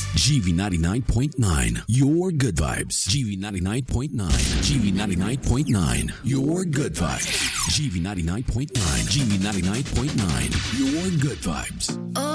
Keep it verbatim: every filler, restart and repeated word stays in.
G V ninety-nine point nine, your good vibes. G V ninety-nine point nine, G V ninety-nine point nine, your good vibes. G V ninety-nine point nine, G V ninety-nine point nine, your good vibes. Oh.